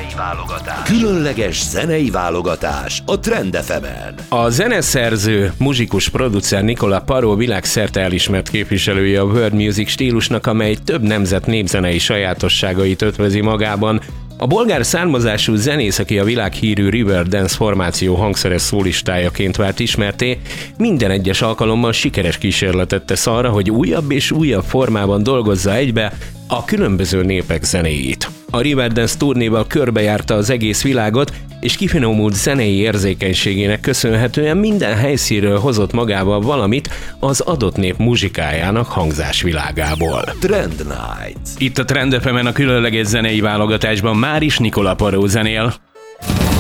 zenei válogatás. Különleges zenei válogatás a Trend FM-en. A zeneszerző, muzsikus producer Nicola Paró világszerte elismert képviselője a world music stílusnak, amely több nemzet népzenei sajátosságait ötvözi magában. A bolgár származású zenész, aki a világhírű Riverdance formáció hangszeres szólistájaként vált ismertté, minden egyes alkalommal sikeres kísérletet tesz arra, hogy újabb és újabb formában dolgozza egybe a különböző népek zenéit. A Riverdance turnéval körbejárta az egész világot, és kifinomult zenei érzékenységének köszönhetően minden helyszínről hozott magával valamit az adott nép muzsikájának hangzásvilágából. Trend Night. Itt a Trend FM-en a különleges zenei válogatásban már is Nicola Paró zenél.